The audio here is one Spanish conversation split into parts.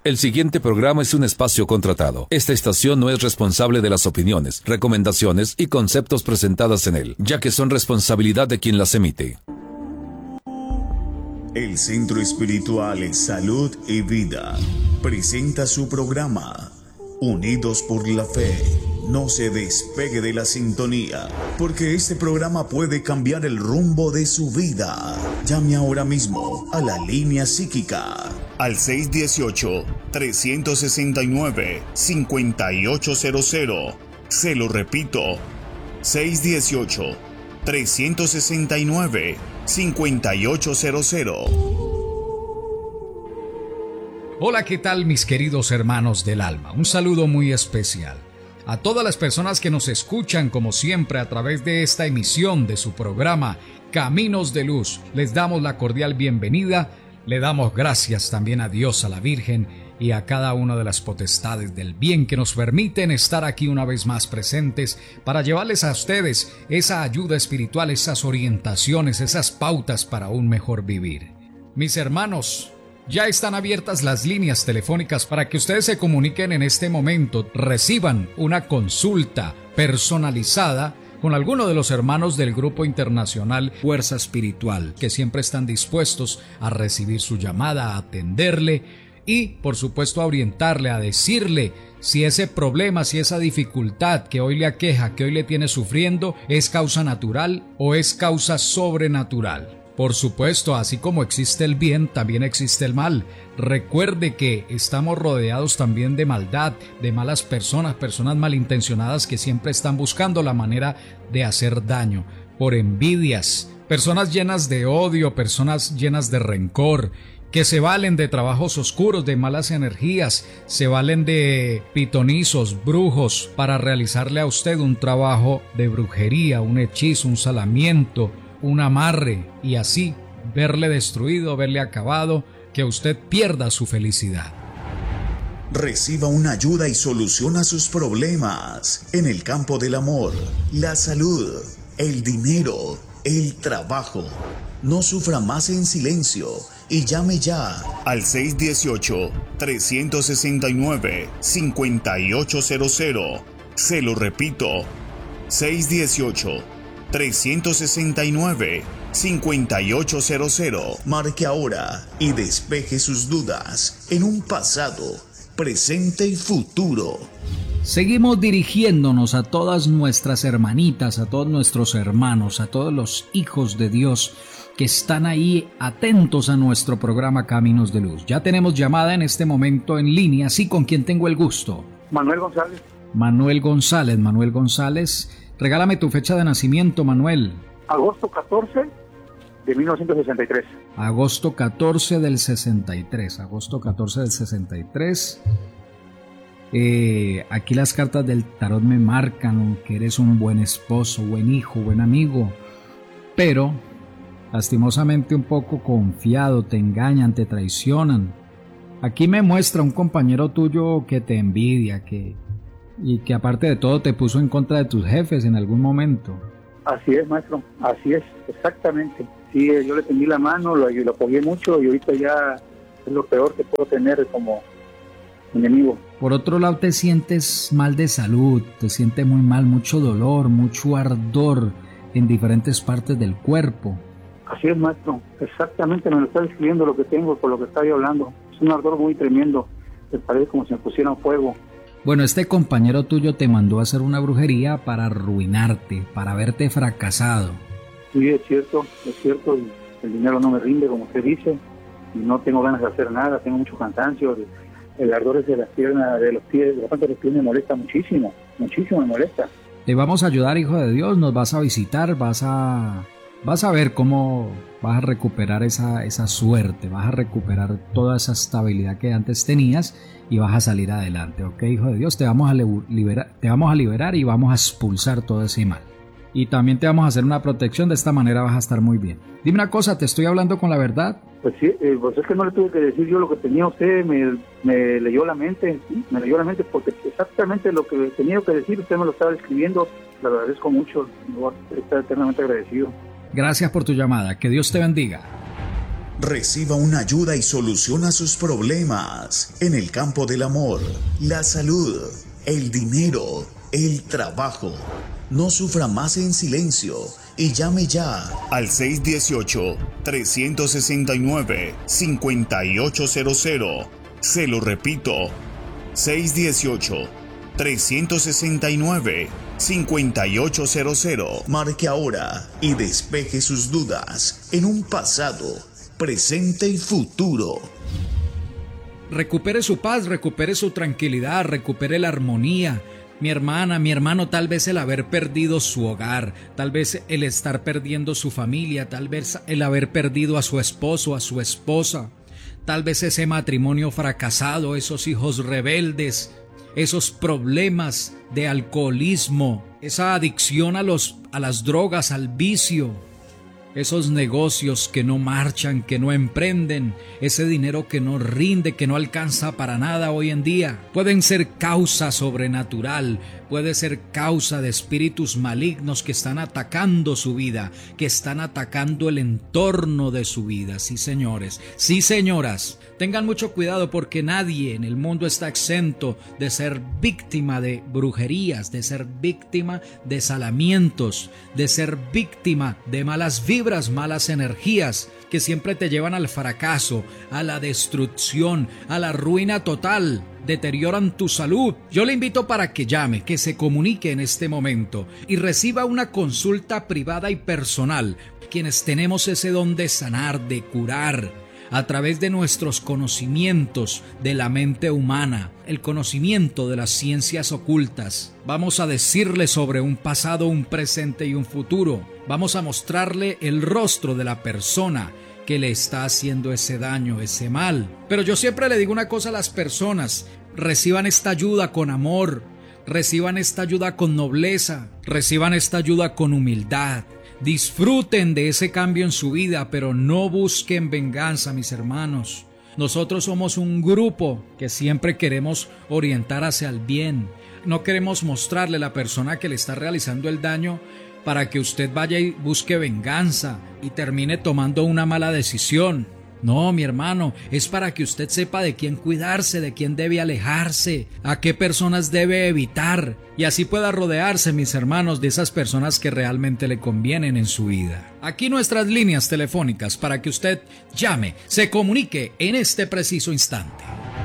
El siguiente programa es un espacio contratado. Esta estación no es responsable de las opiniones, recomendaciones y conceptos presentadas en él, ya que son responsabilidad de quien las emite. El Centro Espiritual Salud y Vida presenta su programa Unidos por la Fe. No se despegue de la sintonía, porque este programa puede cambiar el rumbo de su vida. Llame ahora mismo a la línea psíquica al 618-369-5800. Se lo repito, 618-369-5800. Hola, ¿qué tal mis queridos hermanos del alma? Un saludo muy especial a todas las personas que nos escuchan como siempre a través de esta emisión de su programa Caminos de Luz. Les damos la cordial bienvenida, le damos gracias también a Dios, a la Virgen y a cada una de las potestades del bien que nos permiten estar aquí una vez más presentes para llevarles a ustedes esa ayuda espiritual, esas orientaciones, esas pautas para un mejor vivir. Mis hermanos, ya están abiertas las líneas telefónicas para que ustedes se comuniquen en este momento, reciban una consulta personalizada con alguno de los hermanos del Grupo Internacional Fuerza Espiritual, que siempre están dispuestos a recibir su llamada, a atenderle y, por supuesto, a orientarle, a decirle si ese problema, si esa dificultad que hoy le aqueja, que hoy le tiene sufriendo, es causa natural o es causa sobrenatural. Por supuesto, así como existe el bien, también existe el mal. Recuerde que estamos rodeados también de maldad, de malas personas, personas malintencionadas que siempre están buscando la manera de hacer daño, por envidias, personas llenas de odio, personas llenas de rencor, que se valen de trabajos oscuros, de malas energías, se valen de pitonizos, brujos, para realizarle a usted un trabajo de brujería, un hechizo, un salamiento, un amarre, y así verle destruido, verle acabado, que usted pierda su felicidad. Reciba una ayuda y soluciona sus problemas en el campo del amor, la salud, el dinero, el trabajo. No sufra más en silencio y llame ya al 618-369-5800. Se lo repito, 618-369-5800. Marque ahora y despeje sus dudas en un pasado, presente y futuro. Seguimos dirigiéndonos a todas nuestras hermanitas, a todos nuestros hermanos, a todos los hijos de Dios que están ahí atentos a nuestro programa Caminos de Luz. Ya tenemos llamada en este momento en línea. Sí, ¿con quién tengo el gusto? Manuel González. Manuel González. Regálame tu fecha de nacimiento, Manuel. Agosto 14 de 1963. Agosto 14 del 63. Aquí las cartas del tarot me marcan que eres un buen esposo, buen hijo, buen amigo, pero lastimosamente un poco confiado, te engañan, te traicionan. Aquí me muestra un compañero tuyo que te envidia, y que aparte de todo te puso en contra de tus jefes en algún momento. Así es, maestro, así es, exactamente. Sí, yo le tendí la mano, lo apoyé mucho y ahorita ya es lo peor que puedo tener como enemigo. Por otro lado, te sientes mal de salud, te sientes muy mal, mucho dolor, mucho ardor en diferentes partes del cuerpo. Así es, maestro, exactamente me lo está describiendo lo que tengo, por lo que estaba yo hablando. Es un ardor muy tremendo, me parece como si me pusieran fuego. Bueno, este compañero tuyo te mandó a hacer una brujería para arruinarte, para verte fracasado. Sí, es cierto, y el dinero no me rinde, como usted dice, y no tengo ganas de hacer nada, tengo mucho cansancio, el ardor de las piernas, de los pies, de la parte de los pies me molesta muchísimo me molesta. Te vamos a ayudar, hijo de Dios, nos vas a visitar, vas a ver cómo vas a recuperar esa suerte, vas a recuperar toda esa estabilidad que antes tenías y vas a salir adelante, ¿ok, hijo de Dios? Te vamos a liberar y vamos a expulsar todo ese mal. Y también te vamos a hacer una protección, de esta manera vas a estar muy bien. Dime una cosa, ¿te estoy hablando con la verdad? Pues sí, pues es que no le tuve que decir yo lo que tenía usted, me leyó la mente, ¿sí? Me leyó la mente porque exactamente lo que tenía que decir usted me lo estaba escribiendo. Le agradezco mucho, voy a estar eternamente agradecido. Gracias por tu llamada, que Dios te bendiga. Reciba una ayuda y solución a sus problemas en el campo del amor, la salud, el dinero, el trabajo. No sufra más en silencio y llame ya al 618-369-5800. Se lo repito, 618-369-5800. Marque ahora y despeje sus dudas en un pasado, presente y futuro. Recupere su paz, recupere su tranquilidad, recupere la armonía. Mi hermana, mi hermano, tal vez el haber perdido su hogar, tal vez el estar perdiendo su familia, tal vez el haber perdido a su esposo, a su esposa, tal vez ese matrimonio fracasado, esos hijos rebeldes, esos problemas de alcoholismo, esa adicción a las drogas, al vicio, esos negocios que no marchan, que no emprenden, ese dinero que no rinde, que no alcanza para nada hoy en día. Pueden ser causa sobrenatural, puede ser causa de espíritus malignos que están atacando su vida, que están atacando el entorno de su vida. Sí, señores, sí, señoras, tengan mucho cuidado porque nadie en el mundo está exento de ser víctima de brujerías, de ser víctima de salamientos, de ser víctima de malas vibras, malas energías que siempre te llevan al fracaso, a la destrucción, a la ruina total, deterioran tu salud. Yo le invito para que llame, que se comunique en este momento y reciba una consulta privada y personal. Quienes tenemos ese don de sanar, de curar, a través de nuestros conocimientos de la mente humana, el conocimiento de las ciencias ocultas. Vamos a decirle sobre un pasado, un presente y un futuro. Vamos a mostrarle el rostro de la persona que le está haciendo ese daño, ese mal. Pero yo siempre le digo una cosa a las personas: reciban esta ayuda con amor, reciban esta ayuda con nobleza, reciban esta ayuda con humildad. Disfruten de ese cambio en su vida, pero no busquen venganza, mis hermanos. Nosotros somos un grupo que siempre queremos orientar hacia el bien. No queremos mostrarle a la persona que le está realizando el daño para que usted vaya y busque venganza y termine tomando una mala decisión. No, mi hermano, es para que usted sepa de quién cuidarse, de quién debe alejarse, a qué personas debe evitar, y así pueda rodearse, mis hermanos, de esas personas que realmente le convienen en su vida. Aquí nuestras líneas telefónicas para que usted llame, se comunique en este preciso instante.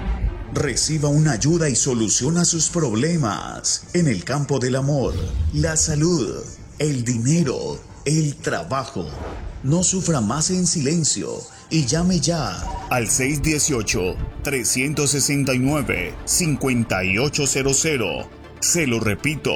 Reciba una ayuda y solución a sus problemas en el campo del amor, la salud, el dinero, el trabajo. No sufra más en silencio y llame ya al 618-369-5800. Se lo repito,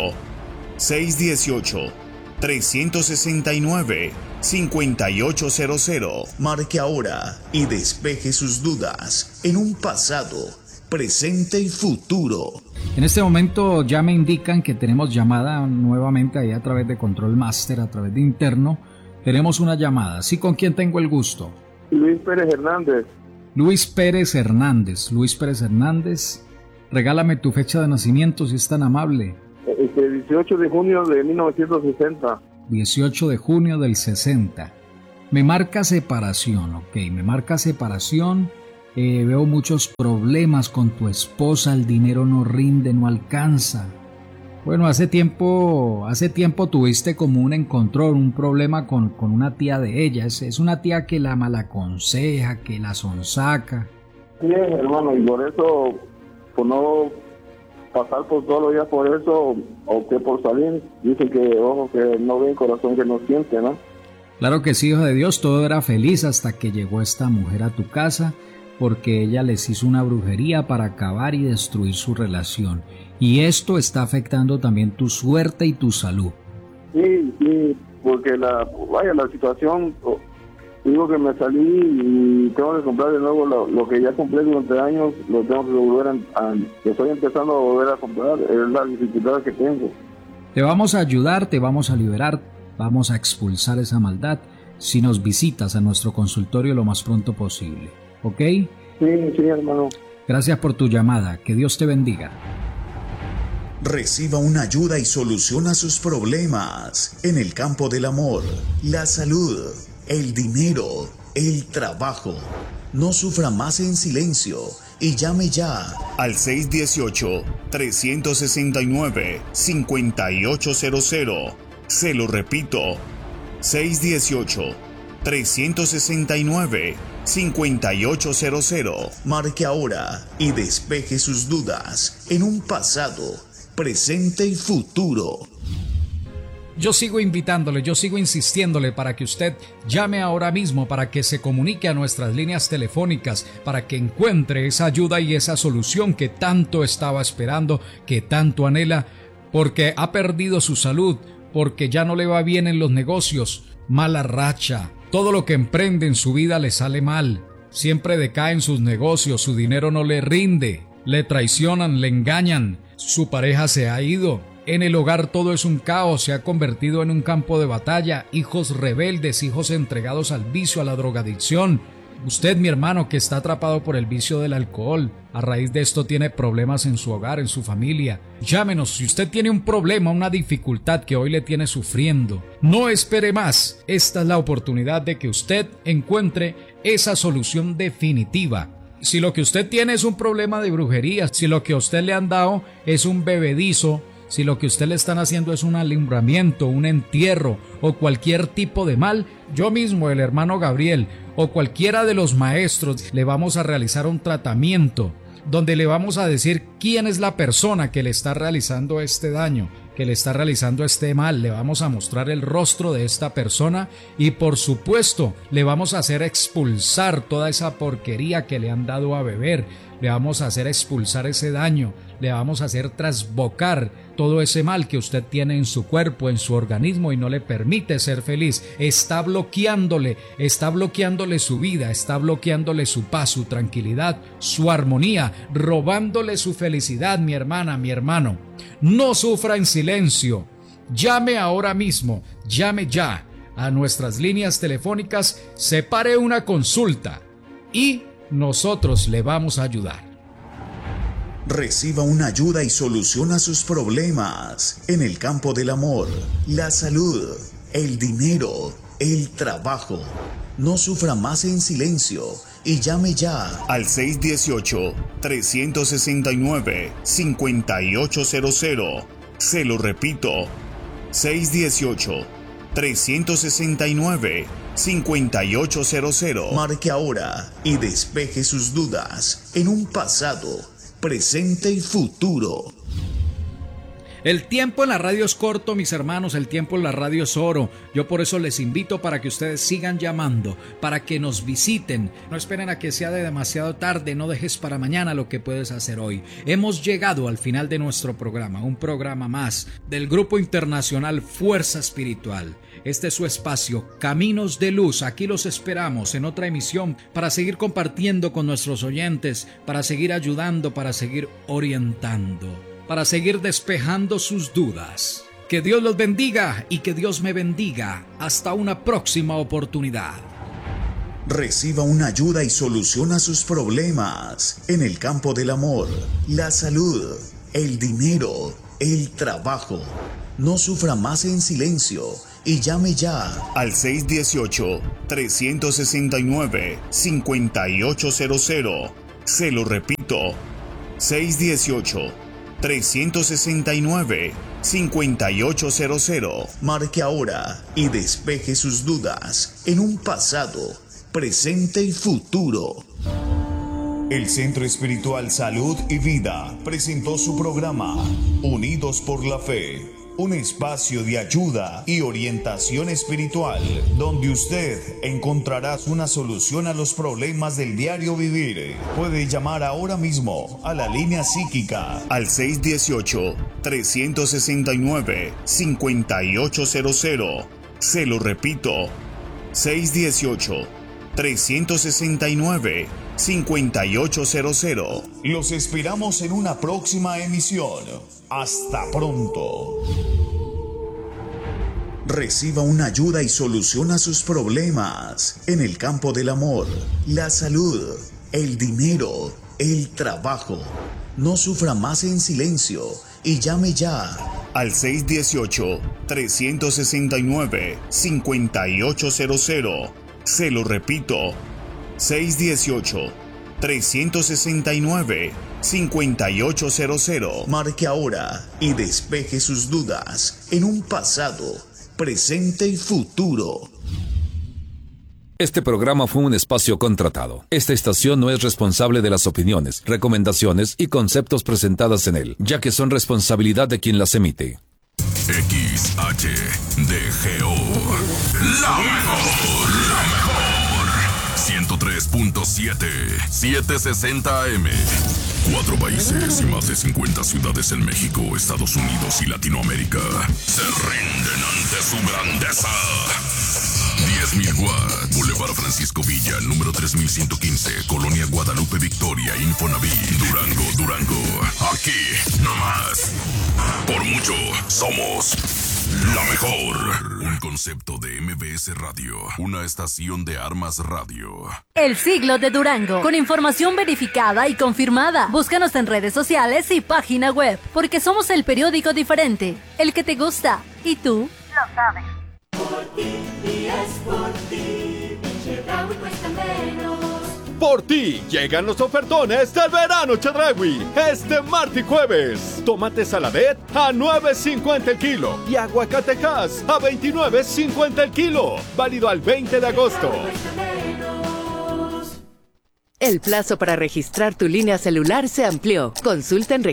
618-369-5800. Marque ahora y despeje sus dudas en un pasado, presente y futuro. En este momento ya me indican que tenemos llamada nuevamente ahí a través de Control Master, a través de interno. Tenemos una llamada. ¿Sí? ¿Con quién tengo el gusto? Luis Pérez Hernández. Luis Pérez Hernández. Luis Pérez Hernández, regálame tu fecha de nacimiento si es tan amable. 18 de junio de 1960. 18 de junio del 60. Me marca separación, ok, me marca separación. Veo muchos problemas con tu esposa, el dinero no rinde, no alcanza. Bueno, hace tiempo tuviste como un encontrón, un problema con una tía de ella. Es una tía que la malaconseja, que la sonsaca. Sí, hermano, y por eso, por no pasar por todos los días por eso, opté por salir. Dicen que ojo que no ven, corazón que no siente, ¿no? Claro que sí, hijo de Dios, todo era feliz hasta que llegó esta mujer a tu casa, porque ella les hizo una brujería para acabar y destruir su relación. Y esto está afectando también tu suerte y tu salud. Sí, porque la situación, digo que me salí y tengo que comprar de nuevo lo que ya compré durante años, lo tengo que volver estoy empezando a volver a comprar, es la dificultad que tengo. Te vamos a ayudar, te vamos a liberar, vamos a expulsar esa maldad si nos visitas a nuestro consultorio lo más pronto posible. ¿Ok? Sí, hermano. Gracias por tu llamada. Que Dios te bendiga. Reciba una ayuda y solución a sus problemas en el campo del amor, la salud, el dinero, el trabajo. No sufra más en silencio y llame ya al 618-369-5800. Se lo repito, 618-369-5800. Marque ahora y despeje sus dudas en un pasado, presente y futuro. Yo sigo invitándole, yo sigo insistiéndole para que usted llame ahora mismo, para que se comunique a nuestras líneas telefónicas, para que encuentre esa ayuda y esa solución que tanto estaba esperando, que tanto anhela, porque ha perdido su salud, porque ya no le va bien en los negocios, mala racha, todo lo que emprende en su vida le sale mal, siempre decae en sus negocios, su dinero no le rinde, le traicionan, le engañan, su pareja se ha ido. En el hogar todo es un caos, se ha convertido en un campo de batalla, hijos rebeldes, hijos entregados al vicio, a la drogadicción. Usted, mi hermano, que está atrapado por el vicio del alcohol, a raíz de esto tiene problemas en su hogar, en su familia. Llámenos si usted tiene un problema, una dificultad que hoy le tiene sufriendo. No espere más, esta es la oportunidad de que usted encuentre esa solución definitiva. Si lo que usted tiene es un problema de brujería, si lo que a usted le han dado es un bebedizo, si lo que usted le están haciendo es un alumbramiento, un entierro o cualquier tipo de mal, yo mismo, el hermano Gabriel o cualquiera de los maestros le vamos a realizar un tratamiento donde le vamos a decir quién es la persona que le está realizando este daño, que le está realizando este mal. Le vamos a mostrar el rostro de esta persona y por supuesto le vamos a hacer expulsar toda esa porquería que le han dado a beber. Le vamos a hacer expulsar ese daño, le vamos a hacer trasbocar todo ese mal que usted tiene en su cuerpo, en su organismo y no le permite ser feliz. Está bloqueándole su vida, está bloqueándole su paz, su tranquilidad, su armonía, robándole su felicidad, mi hermana, mi hermano. No sufra en silencio. Llame ahora mismo, llame ya a nuestras líneas telefónicas, separe una consulta y nosotros le vamos a ayudar. Reciba una ayuda y solución a sus problemas en el campo del amor, la salud, el dinero, el trabajo. No sufra más en silencio y llame ya al 618-369-5800. Se lo repito, 618-369-5800. Marque ahora y despeje sus dudas en un pasado, presente y futuro. El tiempo en la radio es corto, mis hermanos, el tiempo en la radio es oro. Yo por eso les invito para que ustedes sigan llamando, para que nos visiten. No esperen a que sea de demasiado tarde, no dejes para mañana lo que puedes hacer hoy. Hemos llegado al final de nuestro programa, un programa más del Grupo Internacional Fuerza Espiritual. Este es su espacio, Caminos de Luz. Aquí los esperamos en otra emisión para seguir compartiendo con nuestros oyentes, para seguir ayudando, para seguir orientando, para seguir despejando sus dudas. Que Dios los bendiga y que Dios me bendiga. Hasta una próxima oportunidad. Reciba una ayuda y solución a sus problemas en el campo del amor, la salud, el dinero, el trabajo. No sufra más en silencio y llame ya al 618-369-5800. Se lo repito, 618-369-5800. Marque ahora y despeje sus dudas en un pasado, presente y futuro. El Centro Espiritual Salud y Vida presentó su programa Unidos por la Fe, un espacio de ayuda y orientación espiritual, donde usted encontrará una solución a los problemas del diario vivir. Puede llamar ahora mismo a la línea psíquica al 618-369-5800. Se lo repito, 618-369-5800. Los esperamos en una próxima emisión. Hasta pronto. Reciba una ayuda y solución a sus problemas en el campo del amor, la salud, el dinero, el trabajo. No sufra más en silencio y llame ya al 618-369-5800. Se lo repito, 618-369-5800. Marque ahora y despeje sus dudas en un pasado, presente y futuro. Este programa fue un espacio contratado. Esta estación no es responsable de las opiniones, recomendaciones y conceptos presentadas en él, ya que son responsabilidad de quien las emite. XHDGO, la mejor, 103.7, 760 AM. 4 países y más de 50 ciudades en México, Estados Unidos y Latinoamérica se rinden ante su grandeza. 10.000 watts, Boulevard Francisco Villa, número 3115, Colonia Guadalupe Victoria, Infonavit, Durango. Aquí, no más. Por mucho, somos la mejor. Un concepto de MBS Radio, una estación de Armas Radio. El Siglo de Durango, con información verificada y confirmada. Búscanos en redes sociales y página web, porque somos el periódico diferente, el que te gusta, y tú lo sabes. Por ti, y es por ti, Chedraui cuesta menos. Por ti llegan los ofertones del verano Chedraui. Este martes y jueves, tomate saladet a $9.50 el kilo y aguacatejas a $29.50 el kilo. Válido al 20 de agosto. El plazo para registrar tu línea celular se amplió. Consulta en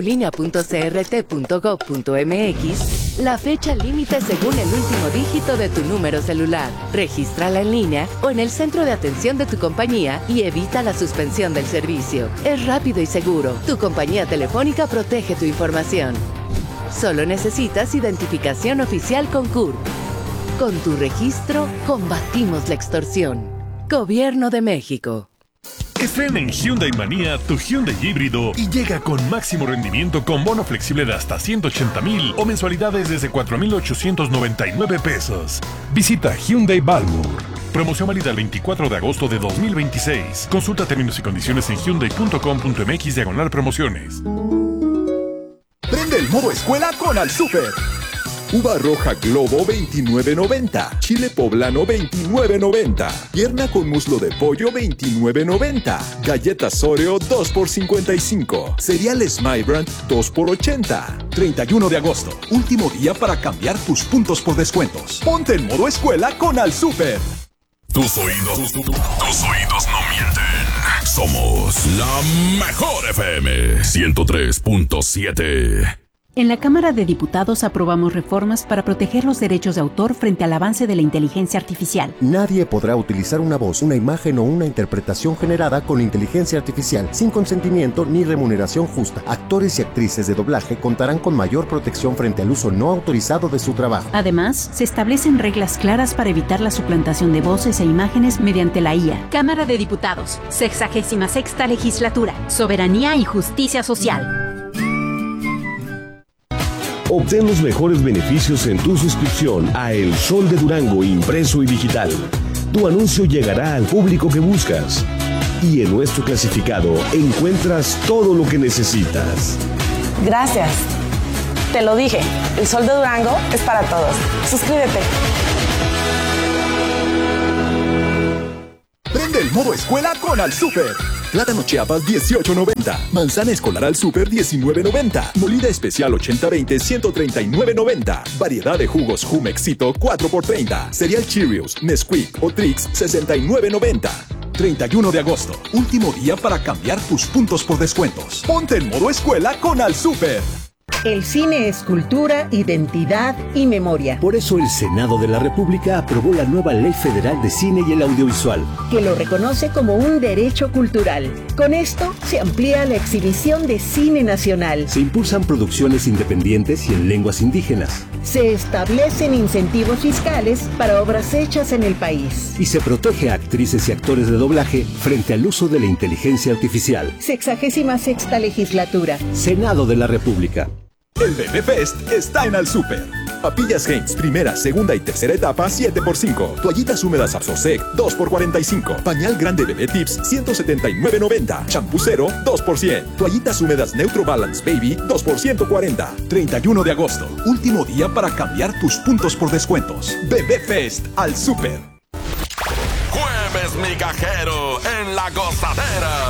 registratulinea.crt.gov.mx la fecha límite según el último dígito de tu número celular. Regístrala en línea o en el centro de atención de tu compañía y evita la suspensión del servicio. Es rápido y seguro. Tu compañía telefónica protege tu información. Solo necesitas identificación oficial con CURP. Con tu registro, combatimos la extorsión. Gobierno de México. Estrena en Hyundai Manía tu Hyundai híbrido y llega con máximo rendimiento con bono flexible de hasta 180,000 o mensualidades desde 4,899 pesos. Visita Hyundai Balmur. Promoción válida el 24 de agosto de 2026. Consulta términos y condiciones en hyundai.com.mx/promociones. Prende el modo escuela con Al Super. Uva roja Globo 29.90, chile poblano 29.90, pierna con muslo de pollo 29.90, galletas Oreo 2 por 55, cereales My Brand 2 por 80. 31 de agosto, último día para cambiar tus puntos por descuentos. Ponte en modo escuela con Al Super. Tus oídos no mienten. Somos la mejor FM 103.7. En la Cámara de Diputados aprobamos reformas para proteger los derechos de autor frente al avance de la inteligencia artificial. Nadie podrá utilizar una voz, una imagen o una interpretación generada con inteligencia artificial sin consentimiento ni remuneración justa. Actores y actrices de doblaje contarán con mayor protección frente al uso no autorizado de su trabajo. Además, se establecen reglas claras para evitar la suplantación de voces e imágenes mediante la IA. Cámara de Diputados, 66ª Legislatura, Soberanía y Justicia Social. Obtén los mejores beneficios en tu suscripción a El Sol de Durango impreso y digital. Tu anuncio llegará al público que buscas. Y en nuestro clasificado encuentras todo lo que necesitas. Gracias. Te lo dije, El Sol de Durango es para todos. Suscríbete. Prende el modo escuela con Al Super. Plátano Chiapas 18.90, manzana escolar Al Super 19.90, molida especial 80-20 139.90, variedad de jugos Jumexito 4x30, cereal Cheerios, Nesquik o Trix 69.90. 31 de agosto, último día para cambiar tus puntos por descuentos. Ponte en modo escuela con Al Super. El cine es cultura, identidad y memoria. Por eso el Senado de la República aprobó la nueva Ley Federal de Cine y el Audiovisual, que lo reconoce como un derecho cultural. Con esto se amplía la exhibición de cine nacional. Se impulsan producciones independientes y en lenguas indígenas. Se establecen incentivos fiscales para obras hechas en el país. Y se protege a actrices y actores de doblaje frente al uso de la inteligencia artificial. 66ª Legislatura. Senado de la República. El Bebé Fest está en Al Super. Papillas Heinz, primera, segunda y tercera etapa, 7x5. Toallitas húmedas Absosec, 2x45. Pañal grande Bebé Tips, 179.90. Champucero, 2x100. Toallitas húmedas Neutro Balance Baby, 2x140. 31 de agosto, último día para cambiar tus puntos por descuentos. Bebé Fest, Al Super. migajero en La Gozadera.